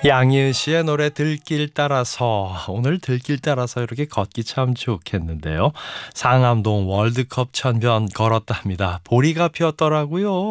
양희은 씨의 노래 들길 따라서 오늘 들길 따라서 이렇게 걷기 참 좋겠는데요. 상암동 월드컵 천변 걸었답니다. 보리가 피었더라고요.